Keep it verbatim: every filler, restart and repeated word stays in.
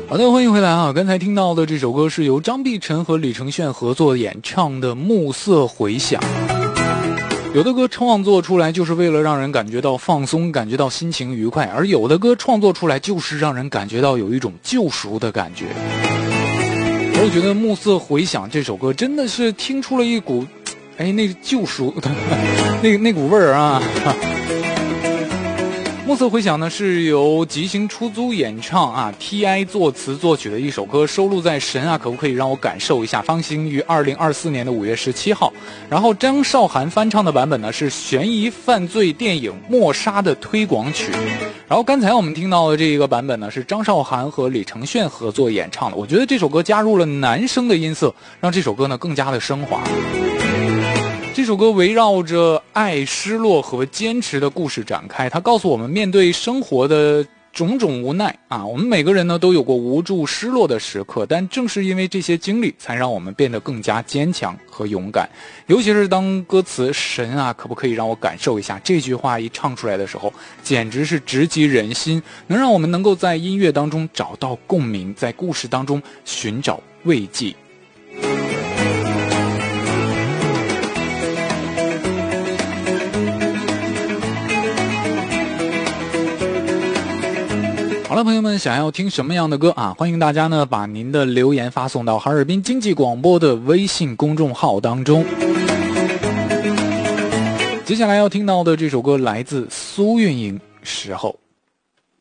好的，欢迎回来啊！刚才听到的这首歌是由张碧晨和李承铉合作演唱的《暮色回响》。有的歌创作出来就是为了让人感觉到放松，感觉到心情愉快，而有的歌创作出来就是让人感觉到有一种救赎的感觉。我觉得《暮色回响》这首歌真的是听出了一股，哎，那个救赎的那那股味儿啊！暮色回响呢是由即兴出租演唱啊 ，T I 作词作曲的一首歌，收录在《神啊可不可以让我感受一下》发行于二零二四年的五月十七号。然后张韶涵翻唱的版本呢是悬疑犯罪电影《默杀》的推广曲。然后刚才我们听到的这个版本呢是张韶涵和李承铉合作演唱的。我觉得这首歌加入了男声的音色，让这首歌呢更加的升华。这首歌围绕着爱、失落和坚持的故事展开，它告诉我们面对生活的种种无奈啊，我们每个人呢都有过无助、失落的时刻，但正是因为这些经历，才让我们变得更加坚强和勇敢。尤其是当歌词"神啊，可不可以让我感受一下"这句话一唱出来的时候，简直是直击人心，能让我们能够在音乐当中找到共鸣，在故事当中寻找慰藉。好了，朋友们，想要听什么样的歌啊？欢迎大家呢把您的留言发送到哈尔滨经济广播的微信公众号当中。接下来要听到的这首歌来自苏运莹，《时候》。